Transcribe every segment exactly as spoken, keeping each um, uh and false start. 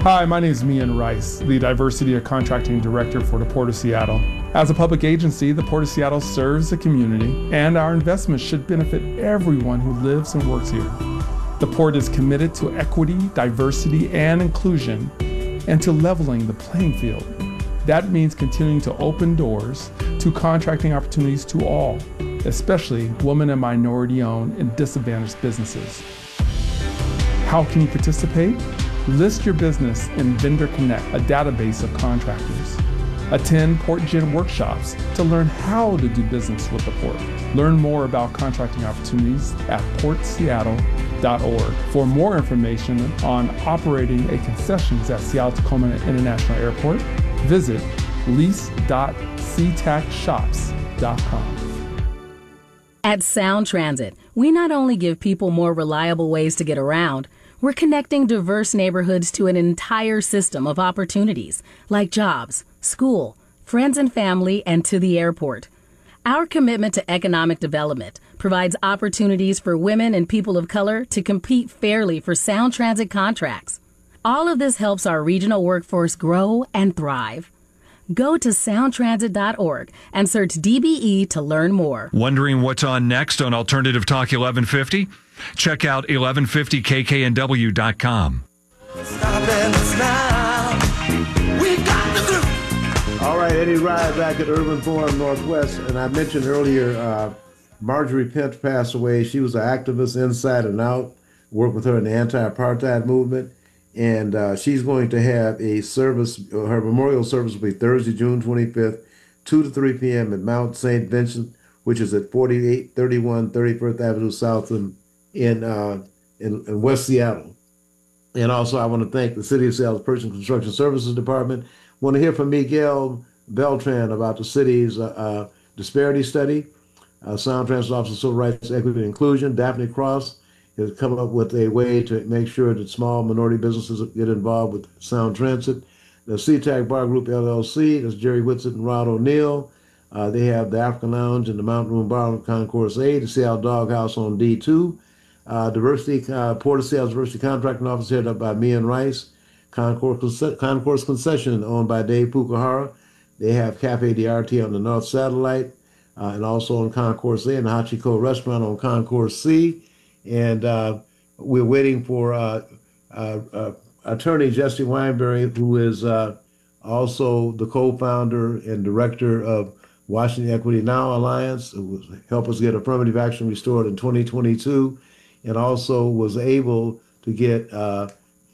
Hi, my name is Mian Rice, the Diversity and Contracting Director for the Port of Seattle. As a public agency, the Port of Seattle serves the community, and our investments should benefit everyone who lives and works here. The Port is committed to equity, diversity, and inclusion, and to leveling the playing field. That means continuing to open doors to contracting opportunities to all, especially women and minority-owned and disadvantaged businesses. How can you participate? List your business in Vendor Connect, a database of contractors. Attend PortGen workshops to learn how to do business with the Port. Learn more about contracting opportunities at port seattle dot org. For more information on operating a concessions at Seattle-Tacoma International Airport, visit lease dot c tac shops dot com. At Sound Transit, we not only give people more reliable ways to get around, we're connecting diverse neighborhoods to an entire system of opportunities, like jobs, school, friends and family, and to the airport. Our commitment to economic development provides opportunities for women and people of color to compete fairly for Sound Transit contracts. All of this helps our regional workforce grow and thrive. Go to sound transit dot org and search D B E to learn more. Wondering what's on next on Alternative Talk eleven fifty? Check out eleven fifty K K N W dot com. All right, Eddie Ride back at Urban Forum Northwest. And I mentioned earlier, uh, Marjorie Pence passed away. She was an activist inside and out, worked with her in the anti-apartheid movement. And uh, she's going to have a service, her memorial service will be Thursday, June twenty-fifth, two to three p.m. at Mount Saint Vincent, which is at forty-eight thirty-one thirty-first Avenue South in, in, uh, in, in West Seattle. And also I want to thank the City of Seattle's Purchasing Construction Services Department. Want to hear from Miguel Beltran about the city's uh, uh, disparity study. Uh, Sound Transit Office of Civil Rights, Equity, and Inclusion, Daphne Cross, has come up with a way to make sure that small minority businesses get involved with Sound Transit. The C TAC Bar Group L L C, that's Jerry Whitsett and Rod O'Neill. Uh, they have the African Lounge and the Mountain Room Bar on Concourse A, the Seattle Doghouse on D two. Uh, diversity, uh, Port of Seattle Diversity Contracting Office headed up by Mian Rice. Concourse, Concourse Concession owned by Dave Pukahara. They have Cafe D'Arte on the North Satellite uh, and also on Concourse A, and the Hachiko Restaurant on Concourse C. And uh, we're waiting for uh, uh, uh, attorney Jesse Weinberry, who is uh, also the co-founder and director of Washington Equity Now Alliance, who will help us get affirmative action restored in twenty twenty-two, and also was able to get uh,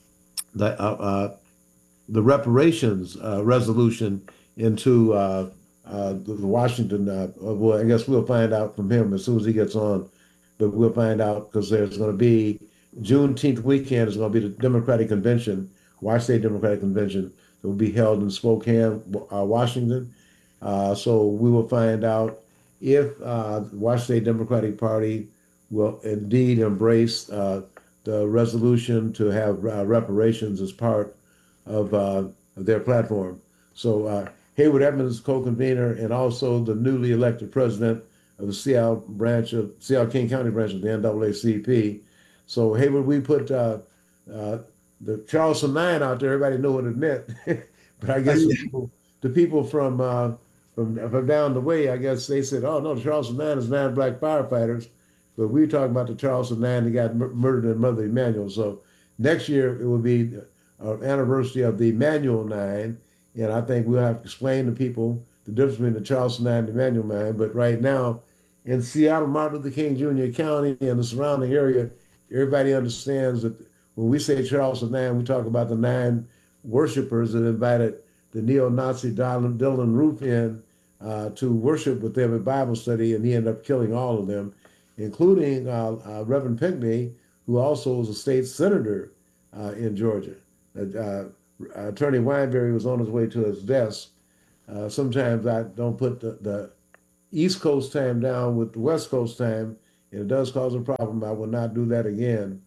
the uh, uh, the reparations uh, resolution into uh, uh, the, the Washington. Uh, well, I guess we'll find out from him as soon as he gets on. But we'll find out because there's going to be Juneteenth weekend is going to be the Democratic Convention, Washington State Democratic Convention, that will be held in Spokane, uh, Washington. Uh, so we will find out if uh, the Washington State Democratic Party will indeed embrace uh, the resolution to have uh, reparations as part of, uh, of their platform. So uh, Hayward Edmonds, co-convener, and also the newly elected president of the Seattle branch of Seattle King County branch of the N double A C P. So Hayward, we put uh, uh, the Charleston Nine out there. Everybody knew what it meant, but I guess the people, the people from uh, from from down the way, I guess they said, "Oh no, the Charleston Nine is nine black firefighters." But we were talking about the Charleston Nine that got mur- murdered in Mother Emanuel. So next year it will be our anniversary of the Emanuel Nine, and I think we'll have to explain to people the difference between the Charleston Nine and the Emanuel Nine. But right now, in Seattle, Martin Luther King Junior County and the surrounding area, everybody understands that when we say Charleston Nine, we talk about the nine worshipers that invited the neo-Nazi Dylan, Dylan Roof in uh, to worship with them at Bible study, and he ended up killing all of them, including uh, uh, Reverend Pinckney, who also was a state senator uh, in Georgia. Uh, uh, Attorney Weinberry was on his way to his desk. Uh, sometimes I don't put the, the East Coast time down with the West Coast time, and it does cause a problem. I will not do that again.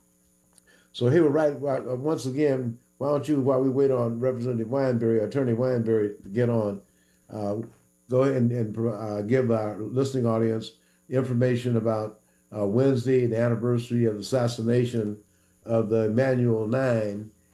So here, right, once again, why don't you, while we wait on Representative Weinberry, Attorney Weinberry, to get on, uh, go ahead and, and uh, give our listening audience information about uh, Wednesday, the anniversary of the assassination of the Emanuel Nine,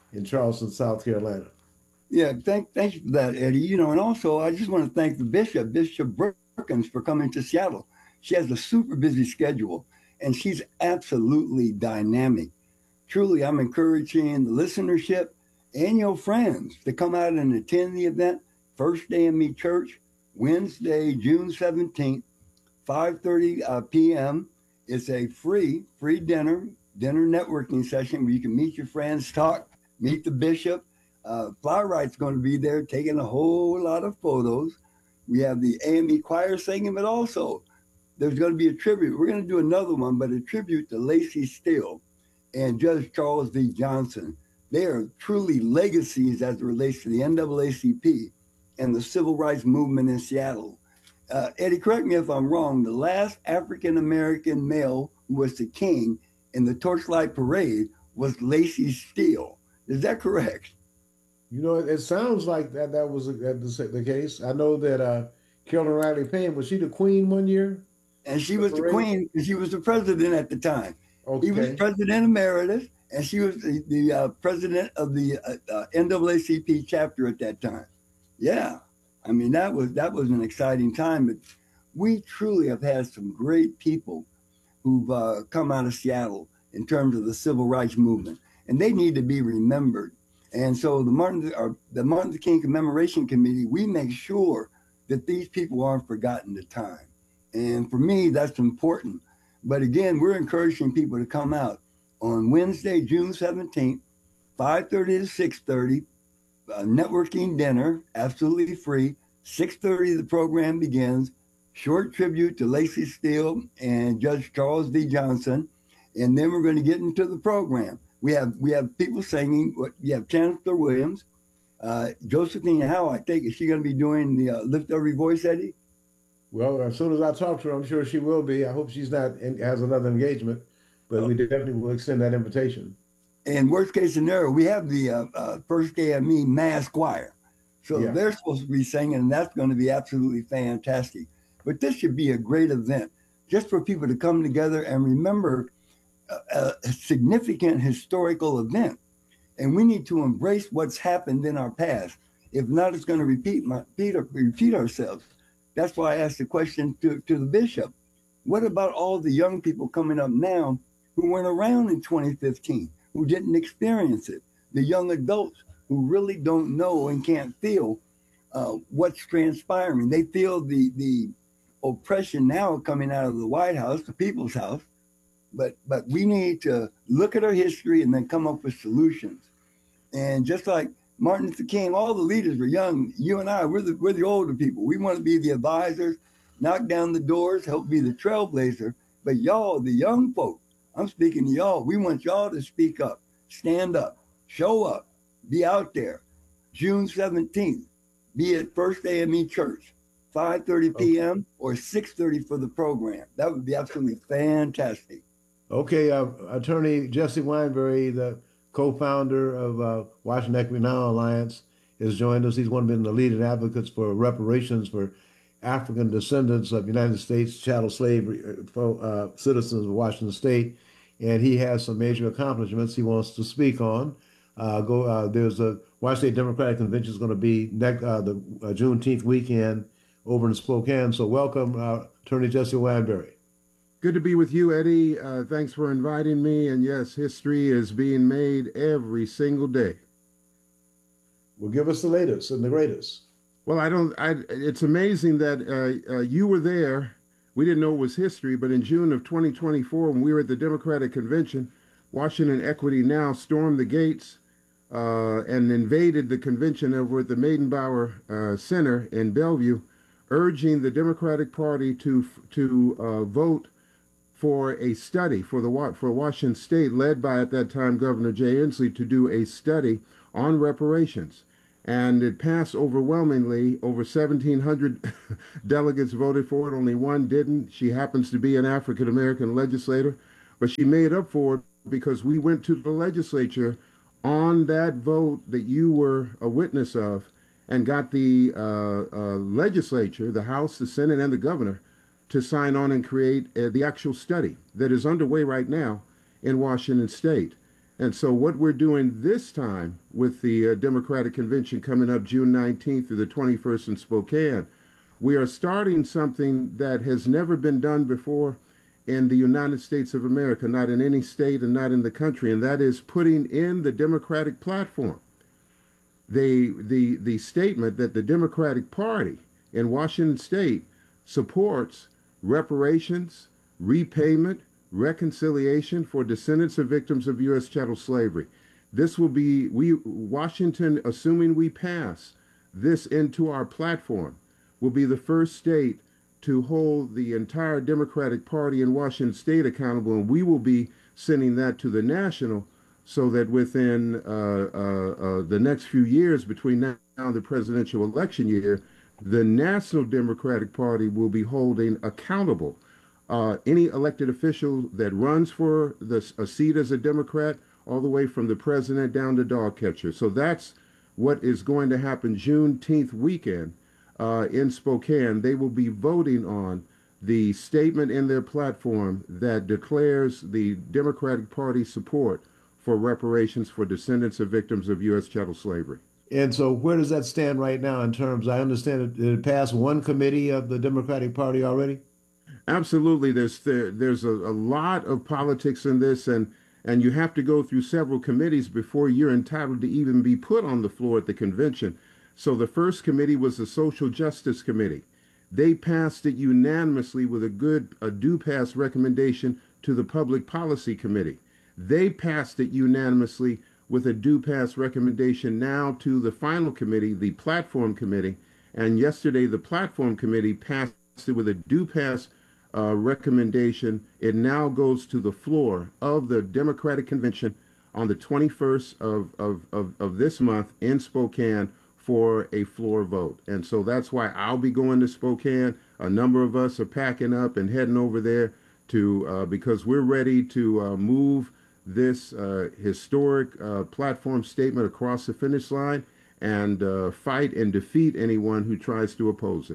in Charleston, South Carolina. Yeah, thank thank you for that, Eddie. You know, and also I just want to thank the bishop, Bishop Brookins, for coming to Seattle. She has a super busy schedule, and she's absolutely dynamic. Truly, I'm encouraging the listenership and your friends to come out and attend the event. First A M E Church, Wednesday, June seventeenth, five thirty uh, p m. It's a free, free dinner, dinner networking session where you can meet your friends, talk, meet the bishop. Uh, Flower Right's going to be there taking a whole lot of photos. We have the A M E choir singing, but also there's going to be a tribute. We're going to do another one, but a tribute to Lacey Steele and Judge Charles V. Johnson. They are truly legacies as it relates to the N double A C P and the civil rights movement in Seattle. Uh, Eddie, correct me if I'm wrong, the last African-American male who was the king in the Torchlight Parade was Lacey Steele. Is that correct? You know, it, it sounds like that that was that the, the case. I know that uh, Carolyn Riley Payne, was she the queen one year? And she was the queen because she was the president at the time. Okay. He was president emeritus, and she was the, the uh, president of the uh, uh, N double A C P chapter at that time. Yeah, I mean that was that was an exciting time. But we truly have had some great people who've uh, come out of Seattle in terms of the civil rights movement, and they need to be remembered. And so the Martin or the Martin Luther King Commemoration Committee, we make sure that these people aren't forgotten to time. And for me, that's important. But again, we're encouraging people to come out on Wednesday, June seventeenth, five thirty to six thirty, uh, networking dinner, absolutely free. six thirty, the program begins. Short tribute to Lacey Steele and Judge Charles V. Johnson. And then we're going to get into the program. We have we have people singing. We have Chancellor Williams, uh, Josephine Howe. I think, is she going to be doing the uh, Lift Every Voice, Eddie? Well, as soon as I talk to her, I'm sure she will be. I hope she's not in, has another engagement, but oh. we definitely will extend that invitation. And worst case scenario, we have the uh, uh, First A M E Mass Choir. So yeah. they're supposed to be singing, and that's going to be absolutely fantastic. But this should be a great event just for people to come together and remember a, a significant historical event. And we need to embrace what's happened in our past. If not, it's going to repeat, repeat, repeat ourselves. That's why I asked the question to, to the bishop. What about all the young people coming up now who weren't around in twenty fifteen, who didn't experience it? The young adults who really don't know and can't feel uh, what's transpiring. They feel the the oppression now coming out of the White House, the People's House. But but we need to look at our history and then come up with solutions. And just like Martin Luther King, all the leaders were young. You and I, we're the, we're the older people. We want to be the advisors, knock down the doors, help be the trailblazer. But y'all, the young folk, I'm speaking to y'all. We want y'all to speak up, stand up, show up, be out there. June seventeenth, be at First A M E Church, five thirty p m or six thirty for the program. That would be absolutely fantastic. Okay, uh, Attorney Jesse Wineberry, the co-founder of uh, Washington Equity Now Alliance, has joined us. He's one of the leading advocates for reparations for African descendants of United States chattel slave uh, citizens of Washington State, and he has some major accomplishments he wants to speak on. Uh, go. Uh, there's a Washington State Democratic Convention is going to be next uh, the uh, Juneteenth weekend over in Spokane. So welcome, uh, Attorney Jesse Wineberry. Good to be with you, Eddie. Uh, thanks for inviting me. And yes, history is being made every single day. Well, give us the latest and the greatest. Well, I don't. I, it's amazing that uh, uh, you were there. We didn't know it was history, but in June of twenty twenty-four, when we were at the Democratic Convention, Washington Equity Now stormed the gates uh, and invaded the convention over at the Meydenbauer uh, Center in Bellevue, urging the Democratic Party to to uh, vote for a study for the for Washington State, led by at that time Governor Jay Inslee, to do a study on reparations. And it passed overwhelmingly. Over seventeen hundred delegates voted for it. Only one didn't. She happens to be an African-American legislator, but she made up for it because we went to the legislature on that vote that you were a witness of and got the uh, uh, legislature, the House, the Senate, and the governor to sign on and create uh, the actual study that is underway right now in Washington State. And so what we're doing this time with the uh, Democratic Convention coming up June nineteenth through the twenty-first in Spokane, we are starting something that has never been done before in the United States of America, not in any state and not in the country, and that is putting in the Democratic platform the, the, the statement that the Democratic Party in Washington State supports reparations, repayment, reconciliation for descendants of victims of U S chattel slavery. This will be, we, Washington, assuming we pass this into our platform, will be the first state to hold the entire Democratic Party in Washington State accountable, and we will be sending that to the national so that within uh, uh, uh, the next few years, between now and the presidential election year, the National Democratic Party will be holding accountable uh, any elected official that runs for the, a seat as a Democrat, all the way from the president down to dog catcher. So that's what is going to happen Juneteenth weekend. Uh, in Spokane, they will be voting on the statement in their platform that declares the Democratic Party support for reparations for descendants of victims of U S chattel slavery. And so where does that stand right now in terms, I understand it, did it pass one committee of the Democratic Party already? Absolutely. There's there, there's a, a lot of politics in this, and and you have to go through several committees before you're entitled to even be put on the floor at the convention. So the first committee was the Social Justice Committee. They passed it unanimously with a good, a do pass recommendation to the Public Policy Committee. They passed it unanimously with a do pass recommendation now to the final committee, the Platform Committee. And yesterday, the Platform Committee passed it with a do pass uh, recommendation. It now goes to the floor of the Democratic Convention on the twenty-first of, of, of, of this month in Spokane for a floor vote. And so that's why I'll be going to Spokane. A number of us are packing up and heading over there to uh, because we're ready to uh, move this uh, historic uh, platform statement across the finish line and uh, fight and defeat anyone who tries to oppose it.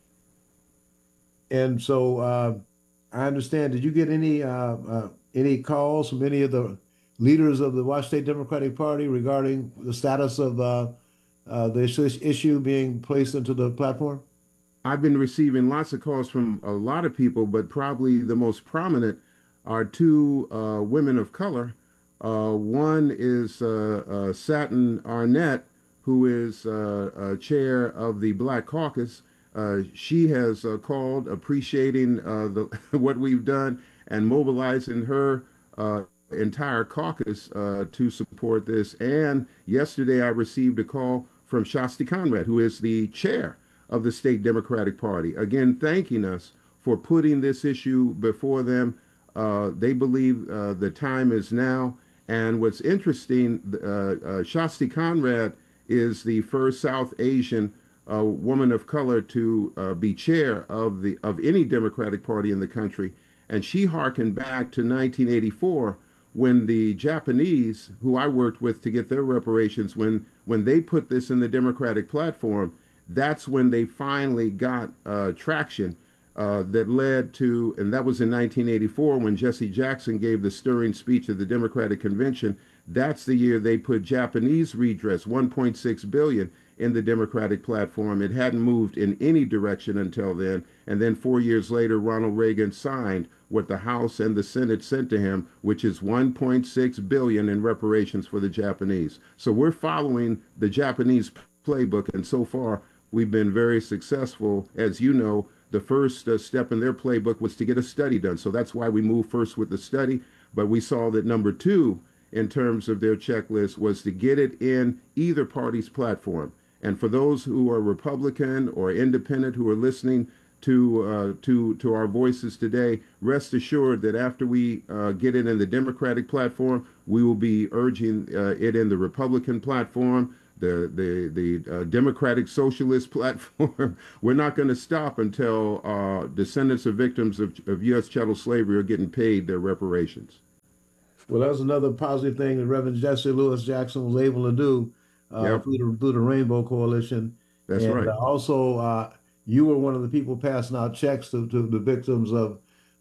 And so uh, I understand, did you get any uh, uh, any calls from any of the leaders of the Washington State Democratic Party regarding the status of uh, uh, the issue being placed into the platform? I've been receiving lots of calls from a lot of people, but probably the most prominent are two uh, women of color. Uh, one is uh, uh, Satin Arnett, who is uh, uh, chair of the Black Caucus. Uh, she has uh, called, appreciating uh, the, what we've done and mobilizing her uh, entire caucus uh, to support this. And yesterday I received a call from Shasti Conrad, who is the chair of the State Democratic Party, again thanking us for putting this issue before them. Uh, they believe uh, the time is now. And what's interesting, uh, uh, Shasti Conrad is the first South Asian uh, woman of color to uh, be chair of the of any Democratic Party in the country. And she harkened back to nineteen eighty-four when the Japanese, who I worked with to get their reparations, when when they put this in the Democratic platform, that's when they finally got uh, traction uh, that led to, and that was in nineteen eighty-four when Jesse Jackson gave the stirring speech at the Democratic Convention. That's the year they put Japanese redress, one point six billion dollars, in the Democratic platform. It hadn't moved in any direction until then. And then four years later, Ronald Reagan signed what the House and the Senate sent to him, which is one point six billion dollars in reparations for the Japanese. So we're following the Japanese playbook, and so far we've been very successful. As you know, the first uh, step in their playbook was to get a study done. So that's why we moved first with the study. But we saw that number two, in terms of their checklist, was to get it in either party's platform. And for those who are Republican or independent who are listening to uh, to to our voices today, rest assured that after we uh, get it in the Democratic platform, we will be urging uh, it in the Republican platform, the the the uh, Democratic Socialist platform. We're not going to stop until uh, descendants of victims of, of U S chattel slavery are getting paid their reparations. Well, that was another positive thing that Reverend Jesse Lewis Jackson was able to do uh, yep. through, the, through the Rainbow Coalition. That's and, right. Uh, also, uh, you were one of the people passing out checks to, to the victims of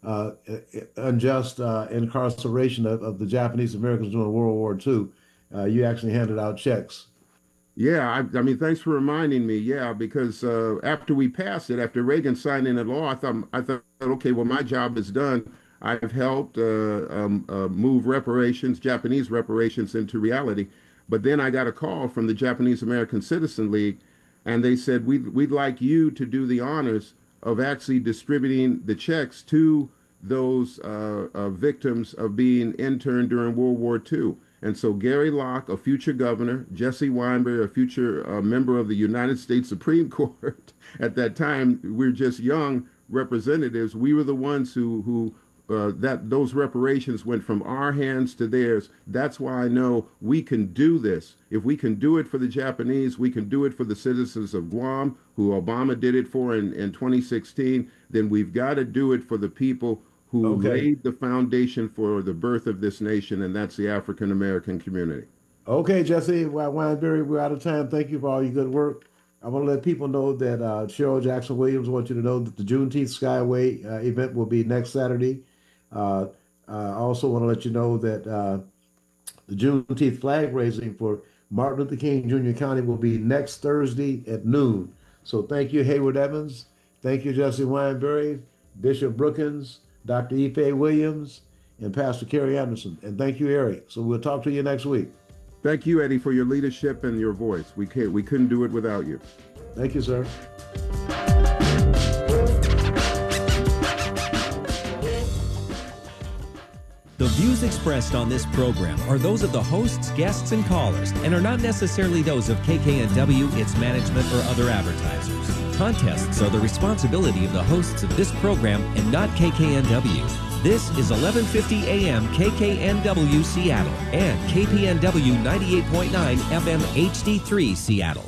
uh, unjust uh, incarceration of, of the Japanese Americans during World War Two. Uh, you actually handed out checks. Yeah, I, I mean, thanks for reminding me. Yeah, because uh, after we passed it, after Reagan signed into law, I thought, I thought, okay, well, my job is done. I've helped uh, um, uh, move reparations, Japanese reparations, into reality. But then I got a call from the Japanese American Citizen League, and they said, we'd, we'd like you to do the honors of actually distributing the checks to those uh, uh, victims of being interned during World War Two. And so Gary Locke, a future governor, Jesse Weinberg, a future uh, member of the United States Supreme Court, at that time, we were just young representatives. We were the ones who, who uh, that those reparations went from our hands to theirs. That's why I know we can do this. If we can do it for the Japanese, we can do it for the citizens of Guam, who Obama did it for in, in twenty sixteen, then we've got to do it for the people who okay. laid the foundation for the birth of this nation, and that's the African American community. Okay, Jesse Weinberg, we're out of time. Thank you for all your good work. I want to let people know that uh, Cheryl Jackson Williams wants you to know that the Juneteenth Skyway uh, event will be next Saturday. Uh, I also want to let you know that uh, the Juneteenth flag raising for Martin Luther King Junior County will be next Thursday at noon. So thank you, Hayward Evans. Thank you, Jesse Weinberg, Bishop Brookins, Doctor Ife Williams, and Pastor Kerry Anderson. And thank you, Eric. So we'll talk to you next week. Thank you, Eddie, for your leadership and your voice. We can't, we couldn't do it without you. Thank you, sir. The views expressed on this program are those of the hosts, guests, and callers, and are not necessarily those of K K N W, its management, or other advertisers. Contests are the responsibility of the hosts of this program and not K K N W. This is eleven fifty A M K K N W Seattle and K P N W ninety-eight point nine F M H D three Seattle.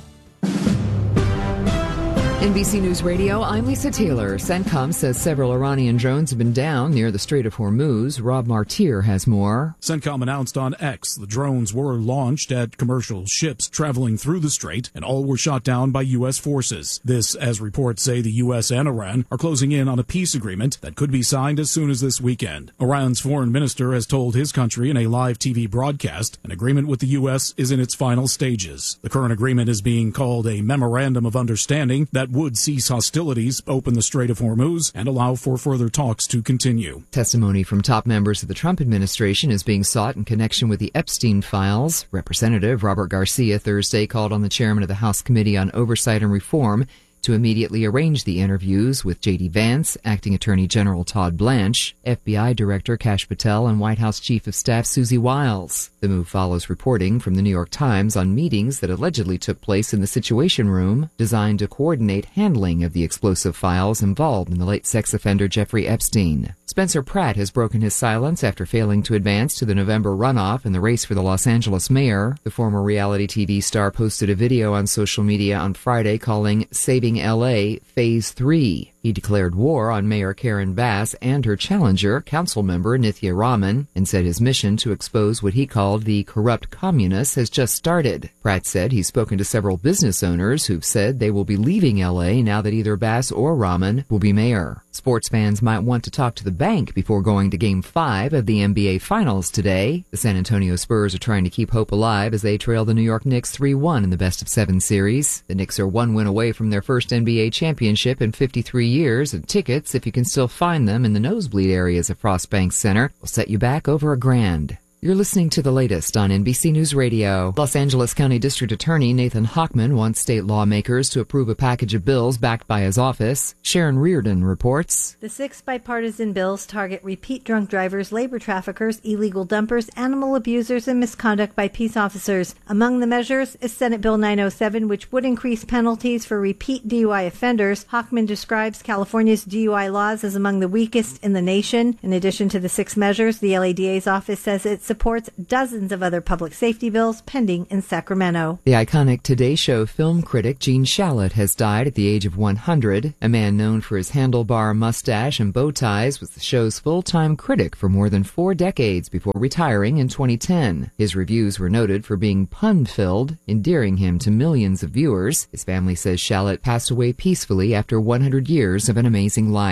N B C News Radio, I'm Lisa Taylor. CENTCOM says several Iranian drones have been down near the Strait of Hormuz. Rob Martir has more. CENTCOM announced on X the drones were launched at commercial ships traveling through the strait, and all were shot down by U S forces. This, as reports say, the U S and Iran are closing in on a peace agreement that could be signed as soon as this weekend. Iran's foreign minister has told his country in a live T V broadcast an agreement with the U S is in its final stages. The current agreement is being called a Memorandum of Understanding that would cease hostilities, open the Strait of Hormuz, and allow for further talks to continue. Testimony from top members of the Trump administration is being sought in connection with the Epstein files. Representative Robert Garcia Thursday called on the chairman of the House Committee on Oversight and Reform to immediately arrange the interviews with J D Vance, Acting Attorney General Todd Blanche, F B I Director Kash Patel, and White House Chief of Staff Susie Wiles. The move follows reporting from the New York Times on meetings that allegedly took place in the Situation Room, designed to coordinate handling of the explosive files involved in the late sex offender Jeffrey Epstein. Spencer Pratt has broken his silence after failing to advance to the November runoff in the race for the Los Angeles mayor. The former reality T V star posted a video on social media on Friday calling Saving L A Phase three. He declared war on Mayor Karen Bass and her challenger, councilmember Nithya Raman, and said his mission to expose what he called the corrupt communists has just started. Pratt said he's spoken to several business owners who've said they will be leaving L A now that either Bass or Raman will be mayor. Sports fans might want to talk to the bank before going to Game five of the N B A Finals today. The San Antonio Spurs are trying to keep hope alive as they trail the New York Knicks three one in the best-of-seven series. The Knicks are one win away from their first N B A championship in fifty-three years, and tickets, if you can still find them in the nosebleed areas of Frost Bank Center, will set you back over a grand. You're listening to the latest on N B C News Radio. Los Angeles County District Attorney Nathan Hochman wants state lawmakers to approve a package of bills backed by his office. Sharon Reardon reports. The six bipartisan bills target repeat drunk drivers, labor traffickers, illegal dumpers, animal abusers, and misconduct by peace officers. Among the measures is Senate Bill nine oh seven, which would increase penalties for repeat D U I offenders. Hochman describes California's D U I laws as among the weakest in the nation. In addition to the six measures, the L A D A's office says it's supports dozens of other public safety bills pending in Sacramento. The iconic Today Show film critic Gene Shalit has died at the age of one hundred. A man known for his handlebar mustache and bow ties was the show's full-time critic for more than four decades before retiring in twenty ten. His reviews were noted for being pun-filled, endearing him to millions of viewers. His family says Shalit passed away peacefully after one hundred years of an amazing life.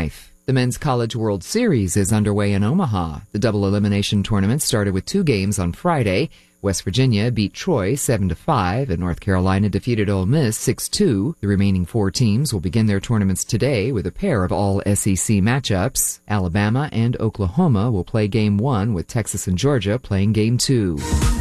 The Men's College World Series is underway in Omaha. The double elimination tournament started with two games on Friday. West Virginia beat Troy seven to five, and North Carolina defeated Ole Miss six two. The remaining four teams will begin their tournaments today with a pair of all S E C matchups. Alabama and Oklahoma will play Game one, with Texas and Georgia playing Game two.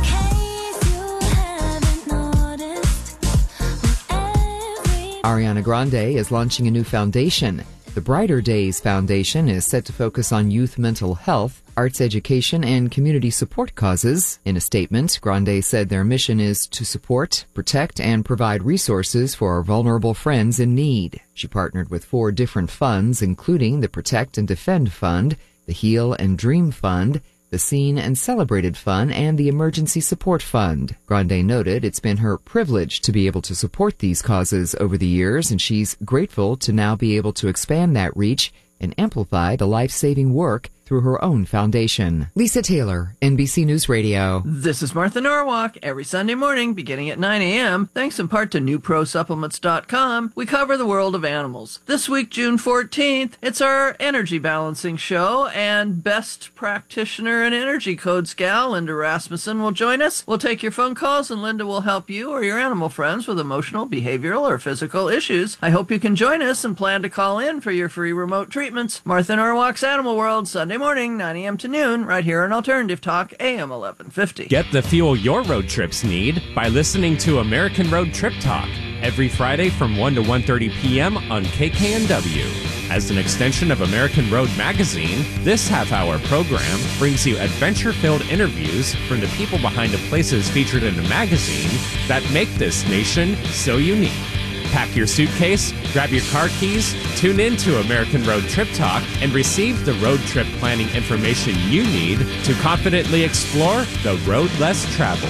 Ariana Grande is launching a new foundation. The Brighter Days Foundation is set to focus on youth mental health, arts education, and community support causes. In a statement, Grande said their mission is to support, protect, and provide resources for vulnerable friends in need. She partnered with four different funds, including the Protect and Defend Fund, the Heal and Dream Fund, the Seen and Celebrated Fund, and the Emergency Support Fund. Grande noted it's been her privilege to be able to support these causes over the years, and she's grateful to now be able to expand that reach and amplify the life-saving work through her own foundation. Lisa Taylor, N B C News Radio. This is Martha Norwalk. Every Sunday morning, beginning at nine a.m., thanks in part to new pro supplements dot com, we cover the world of animals. This week, June fourteenth, it's our energy balancing show, and best practitioner and energy codes gal, Linda Rasmussen, will join us. We'll take your phone calls, and Linda will help you or your animal friends with emotional, behavioral, or physical issues. I hope you can join us and plan to call in for your free remote treatments. Martha Norwalk's Animal World, Sunday morning, nine a.m. to noon, right here on Alternative Talk, A M eleven fifty. Get the fuel your road trips need by listening to American Road Trip Talk every Friday from one to one thirty p.m. on K K N W. As an extension of American Road Magazine, this half-hour program brings you adventure-filled interviews from the people behind the places featured in the magazine that make this nation so unique. Pack your suitcase, grab your car keys, tune in to American Road Trip Talk, and receive the road trip planning information you need to confidently explore the road less traveled.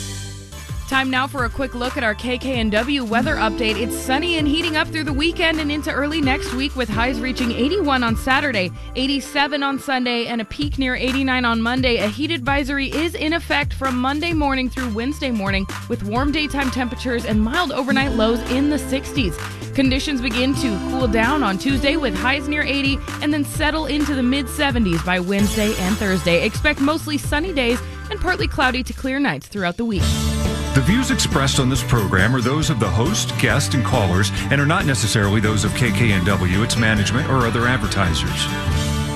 Time now for a quick look at our K K N W weather update. It's sunny and heating up through the weekend and into early next week, with highs reaching eighty-one on Saturday, eighty-seven on Sunday, and a peak near eighty-nine on Monday. A heat advisory is in effect from Monday morning through Wednesday morning, with warm daytime temperatures and mild overnight lows in the sixties. Conditions begin to cool down on Tuesday with highs near eighty and then settle into the mid seventies by Wednesday and Thursday. Expect mostly sunny days and partly cloudy to clear nights throughout the week. The views expressed on this program are those of the host, guests, and callers, and are not necessarily those of K K N W, its management, or other advertisers.